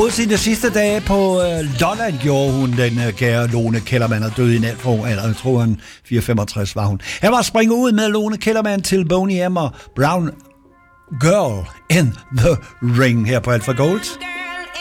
Boede sine sidste dage på Lolland, gjorde hun, den kære Lone Kellermann, og døde i nat for, eller jeg tror han 465 var hun. Han var springet ud med Lone Kellermann til Boney M. og Brown Girl in the Ring her på Alpha Gold.